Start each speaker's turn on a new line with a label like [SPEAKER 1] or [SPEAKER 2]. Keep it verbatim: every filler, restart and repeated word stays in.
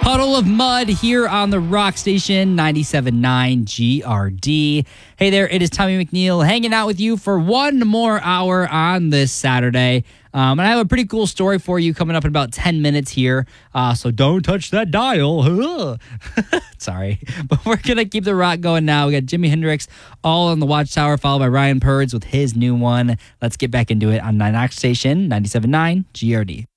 [SPEAKER 1] Puddle of Mud here on the Rock Station ninety-seven point nine G R D. Hey there, it is Tommy McNeil hanging out with you for one more hour on this Saturday. Um, and I have a pretty cool story for you coming up in about ten minutes here. Uh, so don't touch that dial. Sorry. But we're going to keep the rock going now. We got Jimi Hendrix all on the Watchtower, followed by Ryan Purds with his new one. Let's get back into it on Rock Station ninety-seven point nine G R D.